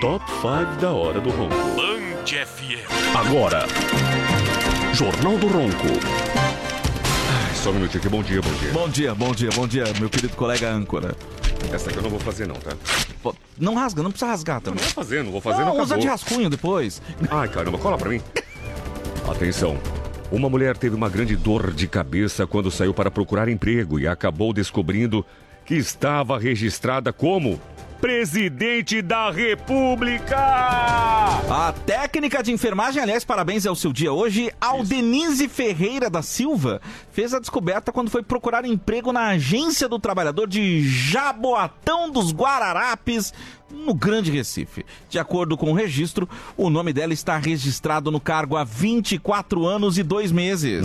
Top 5 da Hora do Ronco. Band FM. Agora, Jornal do Ronco. Só um minutinho aqui, bom dia. Bom dia, meu querido colega âncora. Essa aqui eu não vou fazer não, tá? Não rasga, não precisa rasgar Não também. vou fazer, não acabou. Usa de rascunho depois. Ai, caramba, cola pra mim. Atenção. Uma mulher teve uma grande dor de cabeça quando saiu para procurar emprego e acabou descobrindo que estava registrada como Presidente da República! A técnica de enfermagem, aliás, parabéns ao seu dia hoje, Aldenise Ferreira da Silva, fez a descoberta quando foi procurar emprego na Agência do Trabalhador de Jaboatão dos Guararapes, no Grande Recife. De acordo com o registro, o nome dela está registrado no cargo há 24 anos e 2 meses.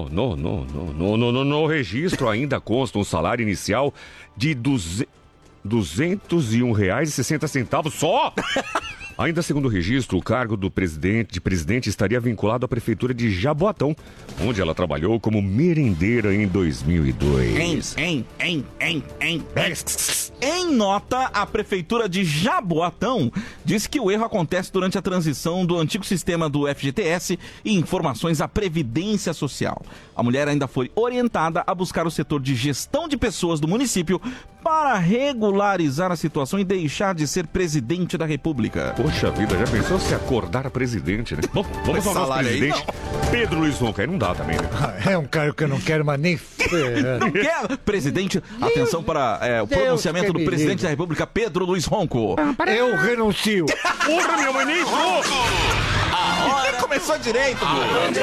No registro ainda consta um salário inicial de R$201,60 só? Ainda segundo o registro, o cargo de presidente estaria vinculado à prefeitura de Jaboatão, onde ela trabalhou como merendeira em 2002. Em nota, a prefeitura de Jaboatão disse que o erro acontece durante a transição do antigo sistema do FGTS e informações à Previdência Social. A mulher ainda foi orientada a buscar o setor de gestão de pessoas do município para regularizar a situação e deixar de ser presidente da República. Poxa vida, já pensou se acordar presidente, né? Bom, vamos ao nosso presidente, Pedro Luiz Ronco. Aí não dá também, né? É um cara que eu não quero mais nem ferrando. Não quero! Presidente, atenção para o pronunciamento do presidente da República, Pedro Luiz Ronco. Eu renuncio. Porra, minha mãe nem vou! A hora começou direito,